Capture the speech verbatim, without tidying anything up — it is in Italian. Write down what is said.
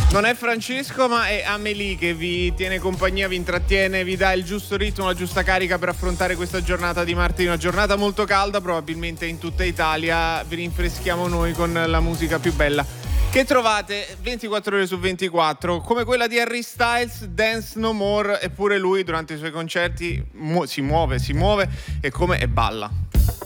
Non è Francesco, ma è Amélie che vi tiene compagnia, vi intrattiene, vi dà il giusto ritmo, la giusta carica per affrontare questa giornata di martedì. Una giornata molto calda, probabilmente in tutta Italia. Vi rinfreschiamo noi con la musica più bella che trovate ventiquattro ore su ventiquattro, come quella di Harry Styles, Dance No More. Eppure lui durante i suoi concerti mu- si muove, si muove e come e balla.